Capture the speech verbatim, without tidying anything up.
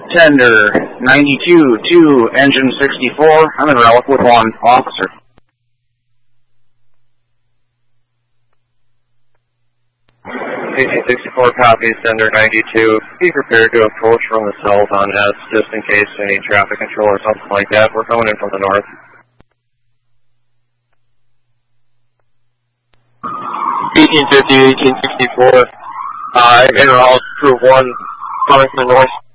Tender ninety-two to engine sixty-four. I'm in relic with one officer. Engine sixty-four copies, Tender ninety-two. Be prepared to approach from the south on S, just in case any traffic control or something like that. We're coming in from the north. eighteen fifty, eighteen sixty-four. Uh, I'm in route, crew one, coming from the north.